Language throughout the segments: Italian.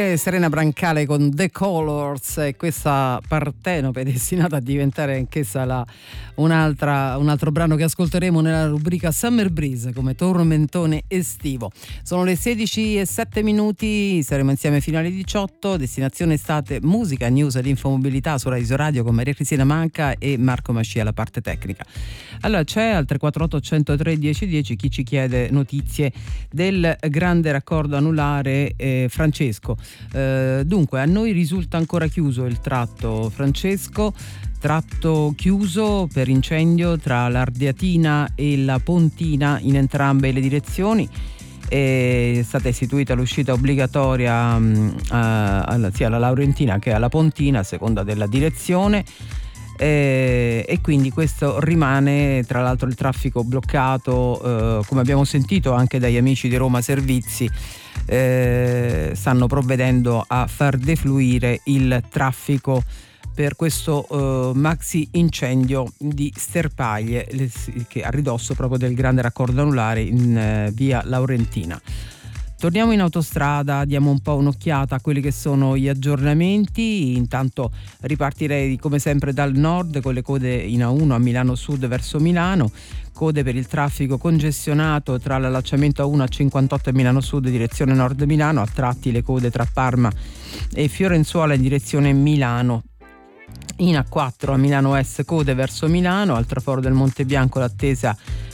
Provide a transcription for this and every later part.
è Serena Brancale con The Colors, e questa Partenope è destinata a diventare anch'essa un altro brano che ascolteremo nella rubrica Summer Breeze come tormentone estivo. Sono le 16:07, saremo insieme fino alle 18. Destinazione estate, musica, news ed infomobilità su Rai Radio con Maria Cristina Manca e Marco Mascia alla parte tecnica. Allora c'è al 348 103 1010 chi ci chiede notizie del grande raccordo anulare Francesco. Dunque a noi risulta ancora chiuso il tratto Francesco, tratto chiuso per incendio tra l'Ardeatina e la Pontina in entrambe le direzioni. È stata istituita l'uscita obbligatoria sia alla Laurentina che alla Pontina a seconda della direzione. E quindi questo rimane, tra l'altro il traffico bloccato, come abbiamo sentito anche dagli amici di Roma Servizi, stanno provvedendo a far defluire il traffico per questo maxi incendio di sterpaglie che a ridosso proprio del grande raccordo anulare in via Laurentina. Torniamo in autostrada, diamo un po' un'occhiata a quelli che sono gli aggiornamenti. Intanto ripartirei come sempre dal nord con le code in A1 a Milano Sud verso Milano, code per il traffico congestionato tra l'allacciamento A1 a 58 e Milano Sud direzione nord Milano, a tratti le code tra Parma e Fiorenzuola in direzione Milano. In A4 a Milano Est code verso Milano, al traforo del Monte Bianco l'attesa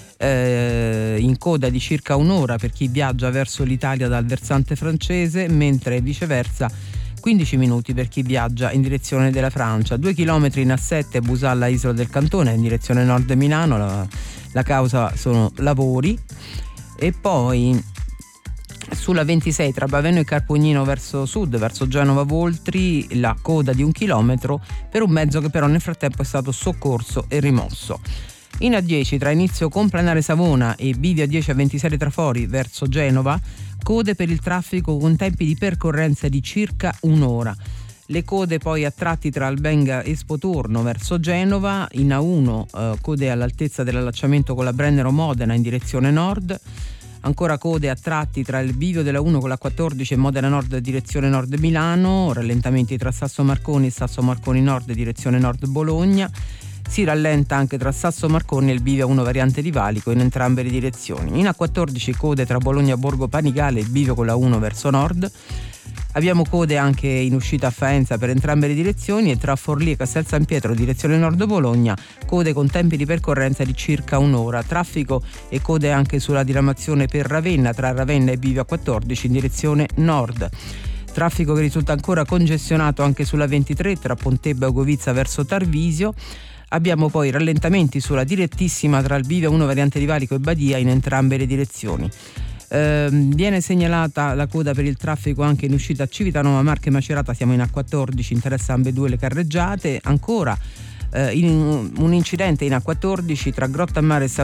in coda di circa un'ora per chi viaggia verso l'Italia dal versante francese, mentre viceversa 15 minuti per chi viaggia in direzione della Francia. 2 chilometri in A7 Busalla Isola del Cantone in direzione nord Milano, la causa sono lavori. E poi sulla 26 tra Baveno e Carpugnino verso sud, verso Genova Voltri, la coda di 1 chilometro per un mezzo che però nel frattempo è stato soccorso e rimosso. In A10 tra inizio Complanare Savona e bivio A10 a 26 Trafori verso Genova, code per il traffico con tempi di percorrenza di circa un'ora. Le code poi a tratti tra Albenga e Spotorno verso Genova, in A1 code all'altezza dell'allacciamento con la Brennero Modena in direzione nord. Ancora code a tratti tra il bivio della 1 con la 14 e Modena Nord direzione nord Milano, rallentamenti tra Sasso Marconi e Sasso Marconi Nord direzione nord Bologna. Si rallenta anche tra Sasso Marconi e il bivio 1 variante di Valico in entrambe le direzioni. In A14 code tra Bologna Borgo Panigale e il bivio con la 1 verso nord. Abbiamo code anche in uscita a Faenza per entrambe le direzioni e tra Forlì e Castel San Pietro direzione nord Bologna, code con tempi di percorrenza di circa un'ora. Traffico e code anche sulla diramazione per Ravenna tra Ravenna e bivio A14 in direzione nord. Traffico che risulta ancora congestionato anche sulla 23 tra Pontebba e Ogovizza verso Tarvisio. Abbiamo poi rallentamenti sulla direttissima tra il bivio 1 variante di Valico e Badia in entrambe le direzioni. Viene segnalata la coda per il traffico anche in uscita a Civitanova Marche Macerata, siamo in A14, interessa ambedue le carreggiate. Ancora un incidente in A14 tra Grottammare e San